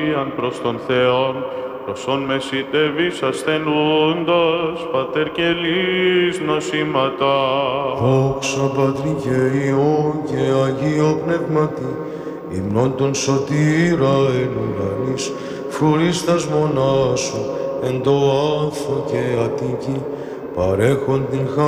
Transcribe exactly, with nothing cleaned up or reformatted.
Αγίαν προς τον Θεόν, προσών μεσητεύεις ασθενούντας, Πατέρ και λύς νοσήματα. Δόξα Πατρί και Υιό και Αγίο Πνεύματι, υμνών των σωτήρα εν ουρανής, φρουρίστας μονάσου, εν το άθο και Αττική, παρέχον την